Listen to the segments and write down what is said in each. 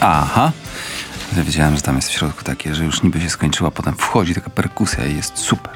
Aha. Ja wiedziałem, że tam jest w środku takie, że już niby się skończyła, potem wchodzi taka perkusja i jest super.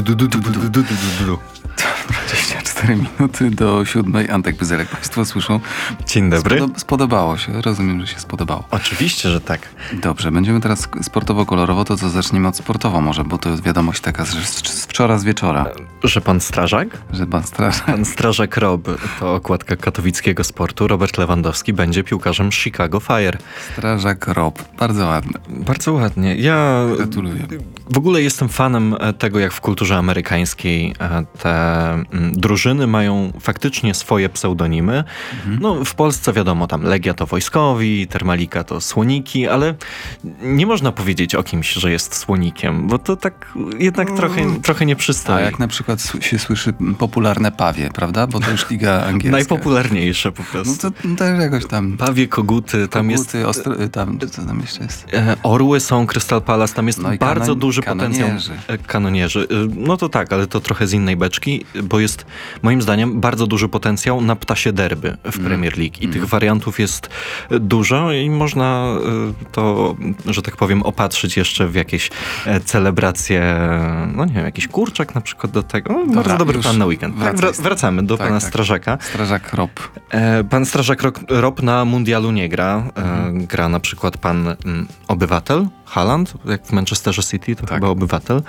24 minuty do 7. Antek Byzelek, Państwo słyszą. Dzień dobry. Spodobało się, rozumiem, że się spodobało. Oczywiście, że tak. Dobrze, będziemy teraz sportowo-kolorowo, to co zaczniemy od sportowo może, bo to jest wiadomość taka, że z wczoraj z wieczora. Że pan strażak? Że pan strażak. Pan strażak Rob, to okładka katowickiego sportu. Robert Lewandowski będzie piłkarzem Chicago Fire. Strażak Rob, bardzo ładne. Bardzo ładnie. Ja gratuluję. W ogóle jestem fanem tego, jak w kulturze amerykańskiej te drużyny mają faktycznie swoje pseudonimy. No, w Polsce wiadomo, tam Legia to wojskowi, Termalika to słoniki, ale nie można powiedzieć o kimś, że jest słonikiem, bo to tak jednak trochę nie przystoi. A jak na przykład się słyszy popularne pawie, prawda? Bo to już liga angielska. Najpopularniejsze po prostu. No to jakoś tam... Pawie, koguty, tam jest... co tam jeszcze jest? Orły są, Crystal Palace, tam jest bardzo duży kanonierzy. potencjał. Kanonierzy. No to tak, ale to trochę z innej beczki, bo jest moim zdaniem bardzo duży potencjał na ptasie derby w Premier League i tych wariantów jest dużo i można to, że tak powiem, opatrzyć jeszcze w jakieś celebracje, no nie wiem, jakiś kurczak na przykład do tego. No, bardzo dobry plan na weekend. Wracamy do pana strażaka. Strażak Rob. Pan strażak Rob na mundialu nie gra. Gra na przykład pan obywatel Haaland, jak w Manchesterze City, to chyba obywatel.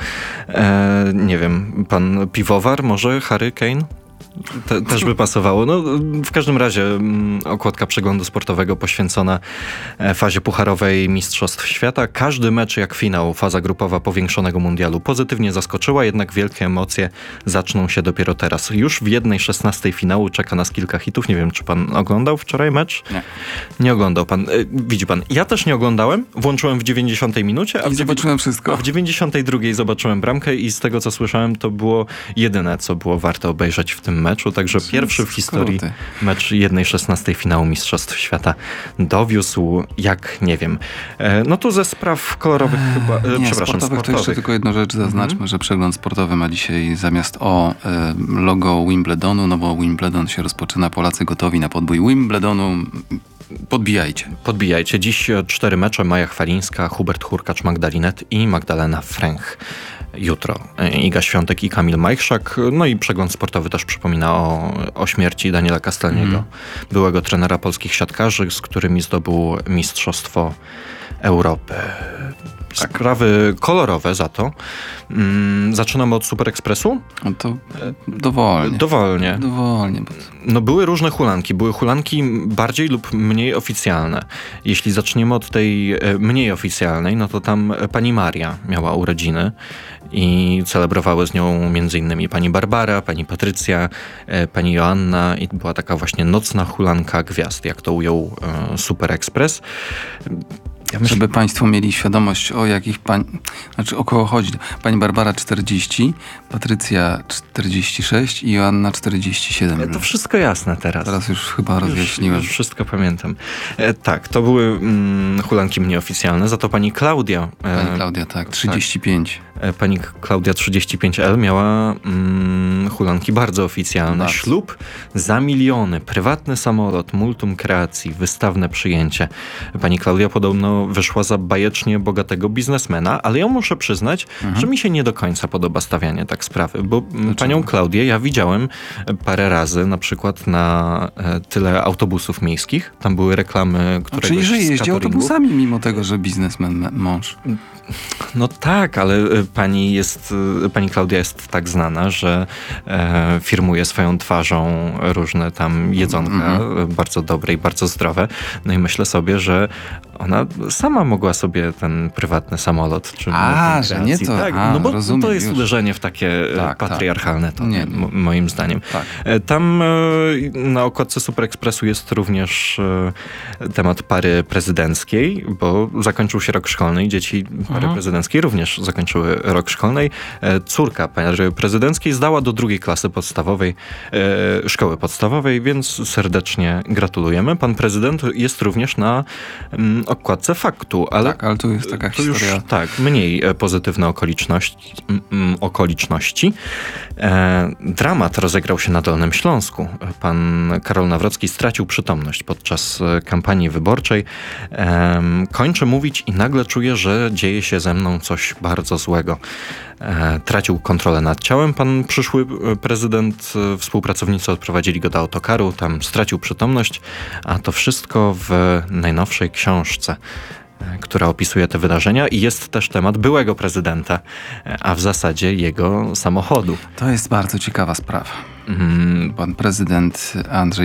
Nie wiem, pan piwowar, może Harry Kane? Też by pasowało. No, w każdym razie okładka przeglądu sportowego poświęcona fazie pucharowej Mistrzostw Świata. Każdy mecz jak finał, faza grupowa powiększonego mundialu pozytywnie zaskoczyła, jednak wielkie emocje zaczną się dopiero teraz. Już w 1/16 finału czeka nas kilka hitów. Nie wiem, czy pan oglądał wczoraj mecz? Nie. Nie oglądał pan. Widzi pan, ja też nie oglądałem. Włączyłem w 90 minucie, a zobaczyłem wszystko. A w 92 zobaczyłem bramkę i z tego, co słyszałem, to było jedyne, co było warte obejrzeć w tym meczu, także pierwszy w historii mecz 1/16 finału Mistrzostw Świata dowiózł, jak nie wiem. No tu ze spraw kolorowych chyba, nie, przepraszam, sportowych. To jeszcze tylko jedną rzecz zaznaczmy, że przegląd sportowy ma dzisiaj zamiast logo Wimbledonu, no bo Wimbledon się rozpoczyna, Polacy gotowi na podbój Wimbledonu. Podbijajcie. Dziś 4 mecze. Maja Chwalińska, Hubert Hurkacz, Magdalinet i Magdalena Fręch. Jutro Iga Świątek i Kamil Majchrzak. No i przegląd sportowy też przypomina o śmierci Daniela Castelniego, byłego trenera polskich siatkarzy, z którymi zdobył Mistrzostwo Europy. Sprawy kolorowe za to. Zaczynamy od Super Expressu? No to dowolnie. No były różne hulanki. Były hulanki bardziej lub mniej oficjalne. Jeśli zaczniemy od tej mniej oficjalnej, no to tam pani Maria miała urodziny i celebrowały z nią m.in. pani Barbara, pani Patrycja, pani Joanna i była taka właśnie nocna hulanka gwiazd, jak to ujął Super Express. Żeby państwo mieli świadomość, o kogo chodzi. Pani Barbara 40, Patrycja 46 i Joanna 47. To wszystko jasne teraz. Teraz już chyba rozjaśniłem. Już wszystko pamiętam. Tak, to były hulanki mniej oficjalne, za to pani Klaudia. Pani Klaudia, tak, 35. Pani Klaudia 35L miała hulanki bardzo oficjalne. Ślub za miliony, prywatny samolot, multum kreacji, wystawne przyjęcie. Pani Klaudia podobno wyszła za bajecznie bogatego biznesmena, ale ja muszę przyznać, że mi się nie do końca podoba stawianie tak sprawy, bo panią Klaudię ja widziałem parę razy, na przykład na tyle autobusów miejskich. Tam były reklamy, które czyli że jeździ autobusami mimo tego, że biznesmen mąż. No tak, ale pani Klaudia jest tak znana, że firmuje swoją twarzą różne tam jedzonka, bardzo dobre i bardzo zdrowe. No i myślę sobie, że ona sama mogła sobie ten prywatny samolot. Czy że nie to. Tak, no bo rozumiem, to jest uderzenie w takie patriarchalne to, moim zdaniem. Tak. Tam na okładce Super Expressu jest również temat pary prezydenckiej, bo zakończył się rok szkolny i dzieci pary prezydenckiej również zakończyły rok szkolny. Córka pary prezydenckiej zdała do 2. klasy podstawowej, szkoły podstawowej, więc serdecznie gratulujemy. Pan prezydent jest również na okładce Faktu, ale... Tak, ale tu jest taka historia... Już, tak, mniej pozytywne okoliczności. Dramat rozegrał się na Dolnym Śląsku. Pan Karol Nawrocki stracił przytomność podczas kampanii wyborczej. Kończę mówić i nagle czuję, że dzieje się ze mną coś bardzo złego. Tracił kontrolę nad ciałem. Pan przyszły prezydent, współpracownicy odprowadzili go do autokaru, tam stracił przytomność, a to wszystko w najnowszej książce, która opisuje te wydarzenia i jest też temat byłego prezydenta, a w zasadzie jego samochodu. To jest bardzo ciekawa sprawa. Pan prezydent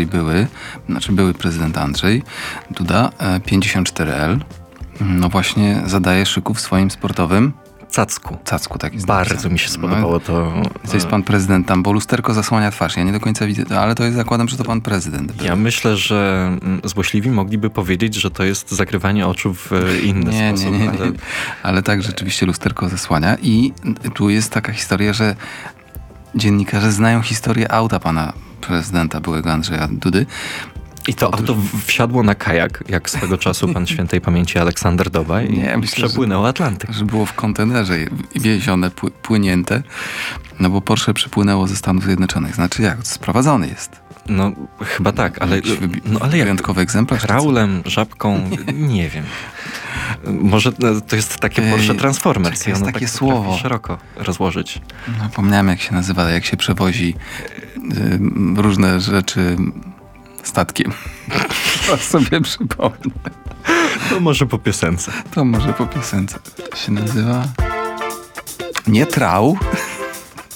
były prezydent Andrzej Duda, 54L, no właśnie zadaje szyków swoim sportowym Cacku, tak jest. Bardzo mi się spodobało to. To jest pan prezydent tam, bo lusterko zasłania twarz. Ja nie do końca widzę, ale to jest, zakładam, że to pan prezydent. Ja myślę, że złośliwi mogliby powiedzieć, że to jest zakrywanie oczu w inny sposób. Nie. Ale tak, rzeczywiście lusterko zasłania i tu jest taka historia, że dziennikarze znają historię auta pana prezydenta, byłego Andrzeja Dudy. I to auto wsiadło na kajak, jak swego czasu pan świętej pamięci Aleksander Doba i przepłynęło Atlantyk. Że było w kontenerze wiezione, płynięte, no bo Porsche przypłynęło ze Stanów Zjednoczonych. Znaczy jak? Sprowadzony jest. No chyba tak, ale wyjątkowy egzemplarz? Kraulem, żabką, nie wiem. Może to jest takie Porsche Transformers. Jest takie słowo. Szeroko rozłożyć. No, pomniałem jak się nazywa, jak się przewozi różne rzeczy statkiem. To sobie przypomnę. To może po piosence. To się nazywa... Nie trał.